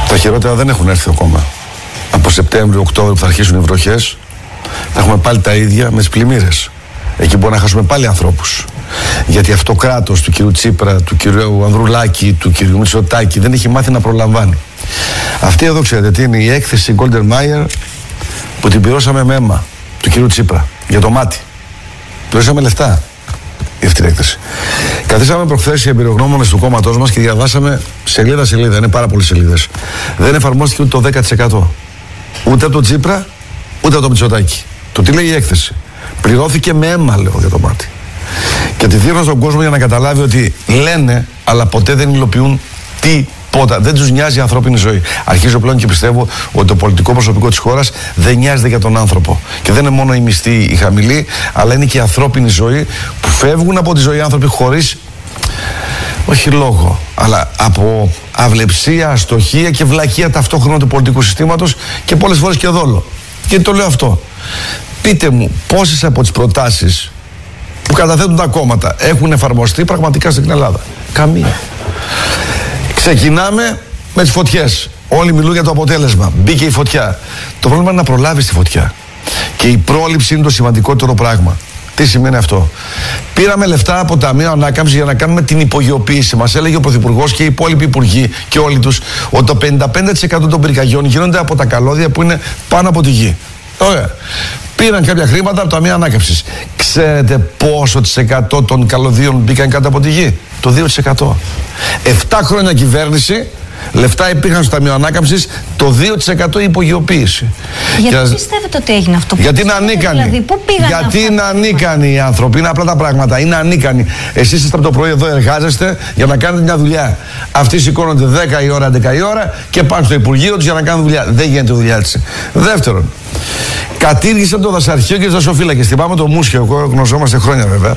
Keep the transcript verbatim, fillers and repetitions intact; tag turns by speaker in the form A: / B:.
A: Τα χειρότερα δεν έχουν έρθει ακόμα. Από Σεπτέμβριο-Οκτώβριο που θα αρχίσουν οι βροχές, θα έχουμε πάλι τα ίδια με τις πλημμύρες. Εκεί μπορεί να χάσουμε πάλι ανθρώπους. Γιατί αυτό το κράτος του κυρίου Τσίπρα, του κυρίου Ανδρουλάκη, του κυρίου Μητσοτάκη δεν έχει μάθει να προλαμβάνει. Αυτή εδώ ξέρετε τι είναι, η έκθεση Golden Meyer που την πληρώσαμε με αίμα του κυρίου Τσίπρα για το μάτι. Πληρώσαμε λεφτά για αυτή την έκθεση. Καθίσαμε προχθές οι εμπειρογνώμονες του κόμματός μας και διαβάσαμε σελίδα-σελίδα, είναι πάρα πολλές σελίδες. Δεν εφαρμόστηκε ούτε το δέκα τοις εκατό. Ούτε από τον Τσίπρα, ούτε από τον Μητσοτάκη. Το τι λέει η έκθεση. Πληρώθηκε με αίμα, λέω, για το μάτι. Και τη δίνω στον κόσμο για να καταλάβει ότι λένε, αλλά ποτέ δεν υλοποιούν τίποτα. Δεν τους νοιάζει η ανθρώπινη ζωή. Αρχίζω πλέον και πιστεύω ότι το πολιτικό προσωπικό της χώρας δεν νοιάζεται για τον άνθρωπο. Και δεν είναι μόνο η μισθή η χαμηλή, αλλά είναι και η ανθρώπινη ζωή που φεύγουν από τη ζωή άνθρωποι χωρίς, όχι λόγο, αλλά από αυλεψία, αστοχία και βλακεία ταυτόχρονα του πολιτικού συστήματος και πολλές φορές και δόλο. Και το λέω αυτό. Πείτε μου πόσες από τις προτάσεις που καταθέτουν τα κόμματα έχουν εφαρμοστεί πραγματικά στην Ελλάδα. Καμία. Ξεκινάμε με τις φωτιές. Όλοι μιλούν για το αποτέλεσμα. Μπήκε η φωτιά. Το πρόβλημα είναι να προλάβεις τη φωτιά. Και η πρόληψη είναι το σημαντικότερο πράγμα. Τι σημαίνει αυτό? Πήραμε λεφτά από Ταμείο Ανάκαμψης για να κάνουμε την υπογειοποίηση. Μας έλεγε ο Πρωθυπουργός και οι υπόλοιποι υπουργοί και όλοι τους ότι το πενήντα πέντε τοις εκατό των πυρκαγιών γίνονται από τα καλώδια που είναι πάνω από τη γη. Ωραία. Πήραν κάποια χρήματα από το Ταμείο Ανάκαμψης. Ξέρετε πόσο της εκατό των καλωδίων μπήκαν κάτω από τη γη? Το δύο τοις εκατό. Εφτά χρόνια κυβέρνηση, λεφτά υπήρχαν στο Ταμείο Ανάκαμψης, το δύο τοις εκατό υπογειοποίηση.
B: Γιατί
A: και...
B: πιστεύετε ότι έγινε αυτό?
A: Γιατί είναι ανίκανοι.
B: Δηλαδή, πού πήγαν
A: Γιατί
B: αυτά
A: είναι ανίκανοι οι άνθρωποι. Είναι απλά τα πράγματα. Είναι ανίκανοι. Εσείς είστε από το πρωί εδώ, εργάζεστε για να κάνετε μια δουλειά. Αυτοί σηκώνονται δέκα η ώρα, έντεκα η ώρα και πάνε στο Υπουργείο τους για να κάνουν δουλειά. Δεν γίνεται δουλειά έτσι. Δεύτερον, κατήργησαν το δασαρχείο και τους δασοφύλακες. Θυμάμαι το Μούσχιο, γνωριζόμαστε χρόνια βέβαια.